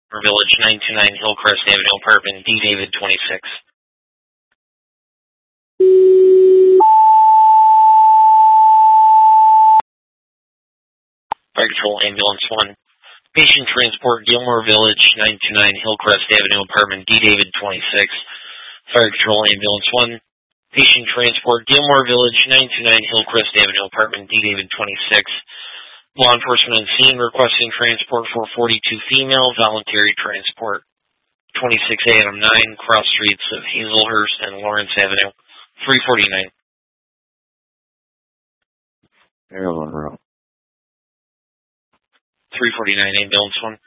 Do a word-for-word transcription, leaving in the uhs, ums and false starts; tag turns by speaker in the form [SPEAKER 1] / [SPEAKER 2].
[SPEAKER 1] Village, nine two nine Hillcrest Avenue, apartment D David twenty-six. Fire Control Ambulance one. Patient transport, Gilmore Village, nine two nine Hillcrest Avenue, apartment D David twenty-six. Fire Control Ambulance one. Patient transport, Gilmore Village, nine two nine Hillcrest Avenue, apartment D David twenty-six. Law enforcement on scene requesting transport for forty-two female, voluntary transport. twenty-six Adam nine, cross streets of Hazelhurst and Lawrence Avenue, three forty-nine.
[SPEAKER 2] Maryland Road.
[SPEAKER 1] three forty-nine Ambulance one.